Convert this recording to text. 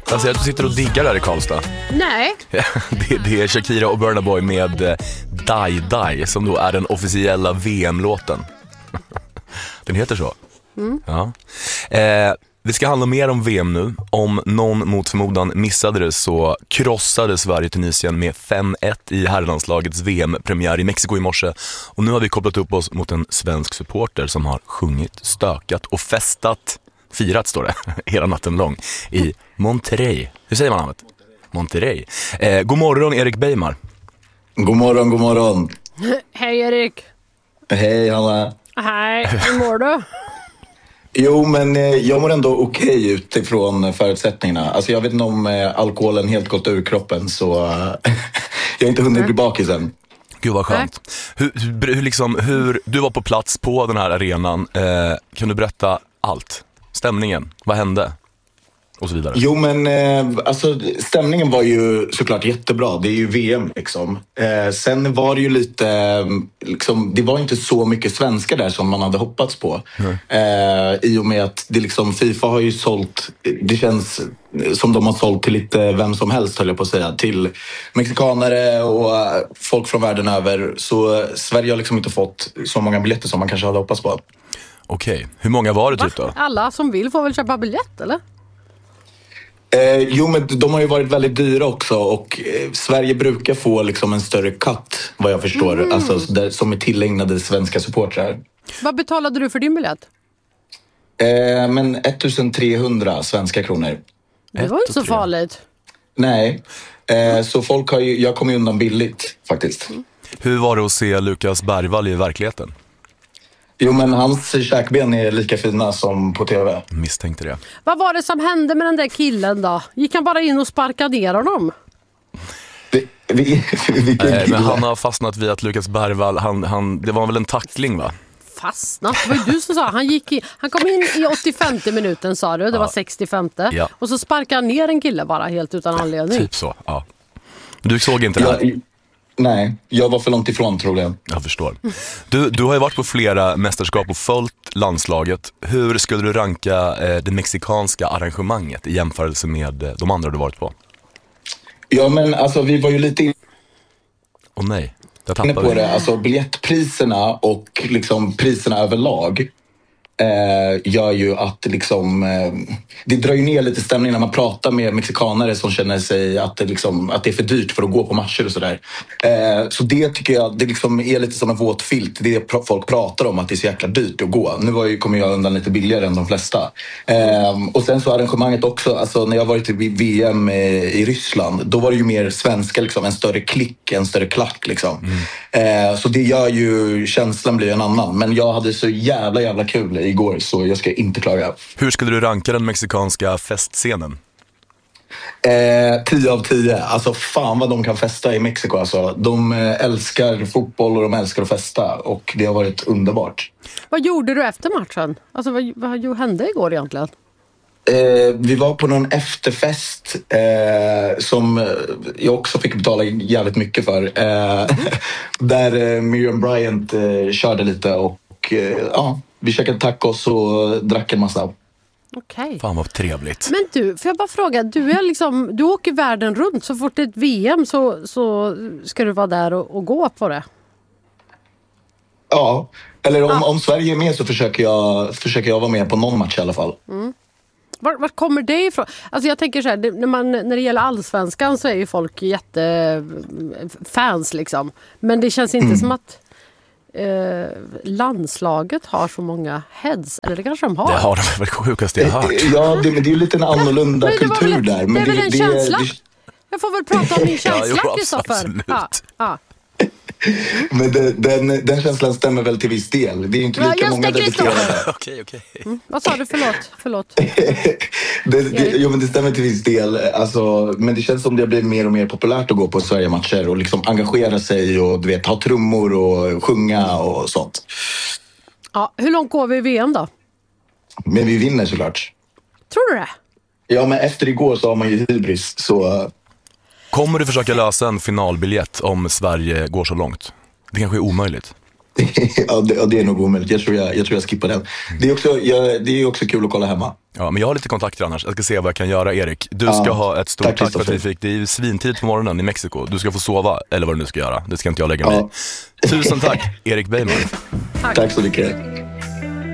Jag ser att du sitter och diggar där i Karlstad. Nej. Det är Shakira och Burna Boy med Die Die, som då är den officiella VM-låten. Den heter så. Ja. Det ska handla mer om VM nu. Om någon mot förmodan missade det så krossade Sverige Tunisien med 5-1 i herrlandslagets VM-premiär i Mexiko i morse. Och nu har vi kopplat upp oss mot en svensk supporter som har sjungit, stökat och festat, firat står det, hela natten lång, i Monterrey. Hur säger man namnet? Monterrey. God morgon Erik Beimar. God morgon, god morgon. Hej Erik. Hej Hanna. Hej, hur mår du? Jo, men jag mår ändå okej utifrån förutsättningarna. Alltså jag vet inte om alkoholen helt gått ur kroppen, så jag har inte hunnit bli bakis än. Gud vad skönt. Hur du var på plats på den här arenan, kan du berätta allt? Stämningen, vad hände? Och så vidare. Jo, men alltså stämningen var ju såklart jättebra. Det är ju VM liksom. Sen var det ju lite liksom, det var inte så mycket svenskar där som man hade hoppats på. I och med att det liksom, FIFA har ju sålt, det känns som de har sålt till lite vem som helst, höll jag på att säga, till mexikanare och folk från världen över. Så Sverige har liksom inte fått så många biljetter som man kanske hade hoppats på. Okej, hur många var det typ då? Alla som vill får väl köpa biljett, eller? Jo, men de har ju varit väldigt dyra också, och Sverige brukar få liksom en större cut, vad jag förstår, alltså, som är tillägnade svenska supportrar. Vad betalade du för din biljett? Men 1300 svenska kronor. Det var inte så farligt. Nej, så folk har ju, jag kommer ju undan billigt faktiskt. Hur var det att se Lukas Bergvall i verkligheten? Jo, men hans käkben är lika fina som på tv. Misstänkte det. Vad var det som hände med den där killen då? Gick han bara in och sparkade ner honom? Men han har fastnat vid att Lukas Bergvall, det var väl en tackling va? Fastnat? Det var ju du som sa. Han kom in i 85 minuten sa du, det var 65. Ja. Och så sparkade han ner en kille bara helt utan anledning. Typ så, ja. Du såg inte det här? Nej, jag var för långt ifrån troligen. Jag förstår. Du har ju varit på flera mästerskap och följt landslaget. Hur skulle du ranka det mexikanska arrangemanget i jämförelse med de andra du varit på? Ja, men alltså vi var ju lite nej, jag inne tappade på det. Alltså biljettpriserna och liksom priserna överlag gör ju att liksom, det drar ju ner lite stämningen när man pratar med mexikanare som känner sig att det är för dyrt för att gå på matcher och sådär. Så det tycker jag, det liksom är lite som en våt filt. Det är folk pratar om, att det är så jäkla dyrt att gå. Nu kommer jag undan lite billigare än de flesta. Och sen så arrangemanget också, alltså när jag varit i VM i Ryssland, då var det ju mer svenska, liksom, en större klick, en större klack liksom. Så det gör ju, känslan blir en annan. Men jag hade så jävla kul igår, så jag ska inte klaga. Hur skulle du ranka den mexikanska festscenen? 10 av 10. Alltså fan vad de kan festa i Mexiko. Alltså. De älskar fotboll och de älskar att festa. Och det har varit underbart. Vad gjorde du efter matchen? Alltså vad hände igår egentligen? Vi var på någon efterfest som jag också fick betala jävligt mycket för. Där Miriam Bryant körde lite och vi käkade tacos och drack en massa. Okej. Fan vad trevligt. Men du, får jag bara fråga, du åker världen runt, så fort det är ett VM så ska du vara där och gå på det. Ja, eller om Sverige är med så försöker jag vara med på någon match i alla fall. Var kommer det ifrån? Alltså jag tänker så här, när det gäller allsvenskan så är ju folk jättefans liksom. Men det känns inte som att landslaget har så många heads, eller det kanske de har. Det har de väl sjukaste jag hört. Ja, det är ju lite en annorlunda kultur där. Men det är väl en känsla? Jag får väl prata om din känsla, Kristoffer. Absolut. Ja. Men den känslan stämmer väl till viss del. Det är inte lika många dedikerade. Okej. Vad sa du? Förlåt. Men det stämmer till viss del. Alltså, men det känns som det blir mer och mer populärt att gå på Sverige-matcher och liksom engagera sig och du vet, ha trummor och sjunga och sånt. Ja, hur långt går vi i VM då? Men vi vinner såklart. Tror du det? Ja, men efter igår så har man ju hybris, så... Kommer du försöka lösa en finalbiljett om Sverige går så långt? Det kanske är omöjligt. Det är nog omöjligt. Jag tror jag skippar den. Det är också kul att kolla hemma. Ja, men jag har lite kontakter annars. Jag ska se vad jag kan göra, Erik. Du ska ha ett stort tack för att vi fick. Det är ju svintid på morgonen i Mexiko. Du ska få sova, eller vad du nu ska göra. Det ska inte jag lägga mig i. Tusen tack, Erik Beiman. Tack så mycket.